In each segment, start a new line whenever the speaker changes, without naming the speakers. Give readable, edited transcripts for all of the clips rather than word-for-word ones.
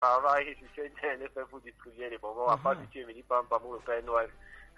travail, c'est un effet pour distribuer les bonbons. À part si tu es venu par pour le Père Noël.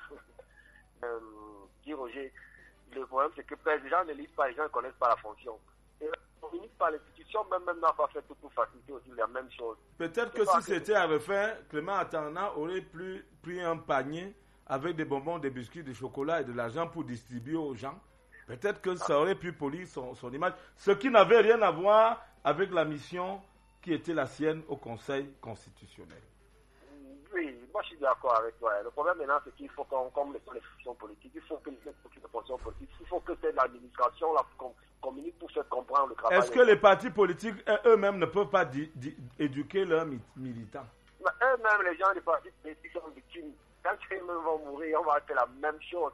Dit Roger, le problème c'est que les gens ne lisent pas, les gens ne connaissent pas la fonction. Et on finit par l'institution, même n'a pas fait tout pour faciliter aussi la même chose.
Peut-être que si c'était à refaire, Clément Atangana aurait pris un panier avec des bonbons, des biscuits, des chocolats et de l'argent pour distribuer aux gens. Peut-être que ça aurait pu polir son image. Ce qui n'avait rien à voir avec la mission qui était la sienne au Conseil constitutionnel.
Oui, moi je suis d'accord avec toi. Le problème maintenant, c'est qu'il faut comme les fonctions politiques, il faut que les fonctions politiques, il faut que l'administration communique pour faire comprendre le travail.
Est-ce que les partis politiques eux-mêmes ne peuvent pas éduquer leurs militants?
Eux-mêmes, les gens des partis politiques sont victimes. Quand eux-mêmes vont mourir, on va faire la même chose.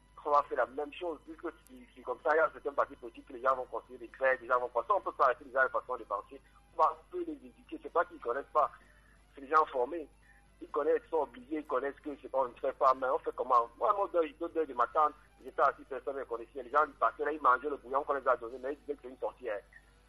Puisque c'est comme ça, il y a certains partis politiques que les gens vont construire des crèches, les gens vont penser, on ne peut pas arrêter les gens de façon de penser. On peut les éduquer, c'est pas qu'ils ne connaissent pas, c'est les gens formés. Ils connaissent, ils sont obligés, ils connaissent que c'est pas, on ne fait pas, mais on fait comment? Moi, à 2h de matin, j'étais assis, personne ne me connaissait. Les gens ils passaient là, ils mangeaient le bouillon qu'on les a donné, mais ils disaient que c'est une sorcière.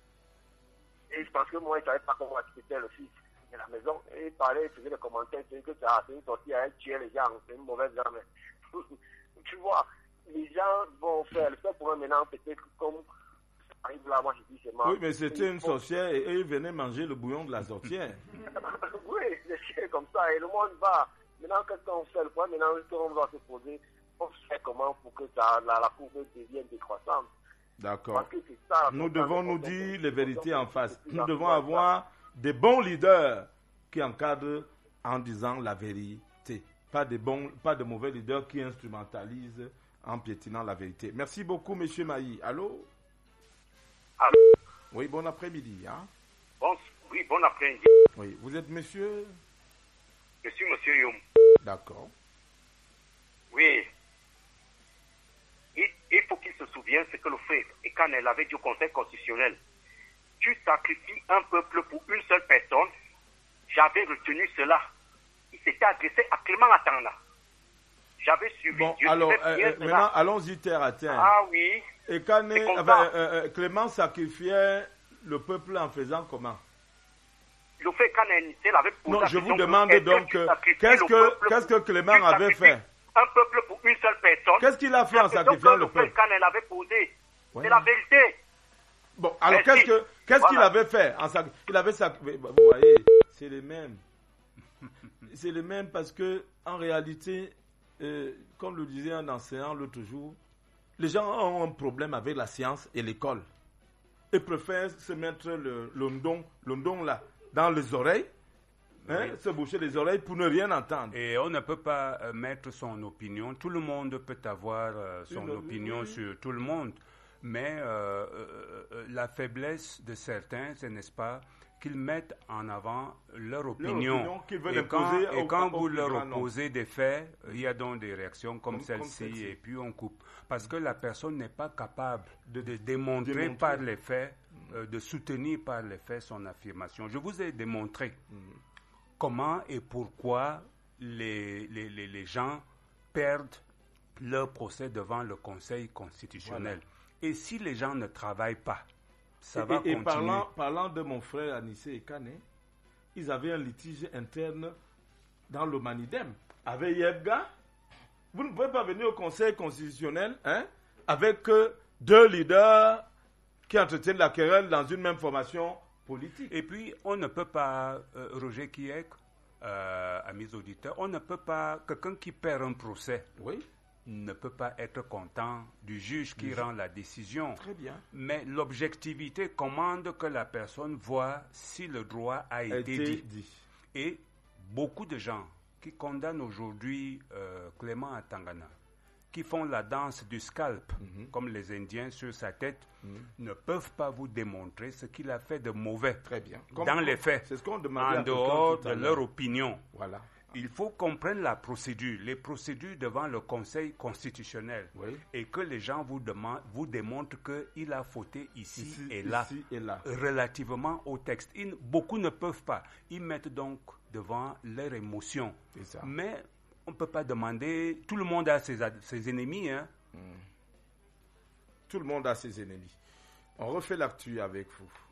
Et parce que moi, ils ne savaient pas comment c'était le fils de la maison. Et ils parlaient, ils faisaient des commentaires, c'est que c'est une sorcière, elle tuait les gens, c'est une mauvaise dame. Tu vois, les gens vont faire le seul problème maintenant, peut-être comme ça arrive là, moi je dis c'est mal.
Oui, mais c'était une sorcière et ils venaient manger le bouillon de la sorcière.
Oui, c'est comme ça, et le monde va. Maintenant, qu'est-ce qu'on fait? Le problème maintenant, on va se poser, on fait comment pour que la courbe devienne décroissante.
D'accord. Nous devons nous dire les vérités en face. Nous devons avoir des bons leaders qui encadrent en disant la vérité. Pas de mauvais leaders qui instrumentalisent en piétinant la vérité. Merci beaucoup, M. Maï. Allô?
Allô?
Oui, bon après-midi. Hein?
Oui, bon après-midi.
Oui, vous êtes monsieur?
Je suis monsieur Youm.
D'accord.
Oui. Il faut qu'il se souvienne ce que le fait. Et quand elle avait dit au Conseil constitutionnel, tu sacrifies un peuple pour une seule personne. J'avais retenu cela. Il s'était adressé à Clément Atangana. J'avais suivi.
Bon, alors, maintenant, allons-y terre à terre.
Ah oui.
Et quand Clément sacrifiait le peuple en faisant comment?
Le fait quand elle avait posé
non, je vous demande donc, qu'est-ce que Clément avait fait?
Un peuple pour une seule personne.
Qu'est-ce qu'il a fait en sacrifiant le peuple?
Quand elle avait posé, c'est la vérité.
Bon, alors qu'est-ce qu'il avait fait en sacrifiant? Il avait sacrifié. Vous voyez, c'est les mêmes. C'est les mêmes parce que, en réalité, comme le disait un enseignant l'autre jour, les gens ont un problème avec la science et l'école. Ils préfèrent se mettre le ndong là, dans les oreilles, se boucher les oreilles pour ne rien entendre.
Et on ne peut pas mettre son opinion. Tout le monde peut avoir son opinion sur tout le monde. Mais la faiblesse de certains, c'est, n'est-ce pas, qu'ils mettent en avant leur opinion. Et quand vous leur opposez des faits, il y a donc des réactions comme celle-ci, et puis on coupe. Parce que la personne n'est pas capable de démontrer par les faits, de soutenir par les faits son affirmation. Je vous ai démontré comment et pourquoi les gens perdent leur procès devant le Conseil constitutionnel. Voilà. Et si les gens ne travaillent pas, ça va continuer.
Et parlant de mon frère Anissé et Kane, ils avaient un litige interne dans le Manidem avec Yebga. Vous ne pouvez pas venir au Conseil constitutionnel avec deux leaders qui entretiennent la querelle dans une même formation politique.
Et puis, on ne peut pas, Roger Kiek, amis auditeurs, on ne peut pas, quelqu'un qui perd un procès, ne peut pas être content du juge qui rend la décision.
Très bien.
Mais l'objectivité commande que la personne voit si le droit a été dit. Et beaucoup de gens qui condamnent aujourd'hui Clément Atangana, qui font la danse du scalp, comme les Indiens sur sa tête, ne peuvent pas vous démontrer ce qu'il a fait de mauvais.
Très bien.
Dans les faits,
c'est ce qu'on demandait
en dehors de leur opinion.
Voilà.
Il faut qu'on prenne la procédure, les procédures devant le Conseil constitutionnel, et que les gens vous démontrent qu'il a fauté ici et là, relativement au texte. Beaucoup ne peuvent pas. Ils mettent donc devant leur émotion. Mais on ne peut pas demander... Tout le monde a ses ennemis.
Tout le monde a ses ennemis. On refait l'actu avec vous.